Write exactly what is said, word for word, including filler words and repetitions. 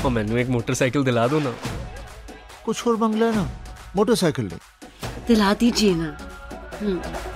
और मैंने एक मोटरसाइकिल दिला दो ना। कुछ और मंगला ना, मोटरसाइकिल ले दिला दीजिए ना।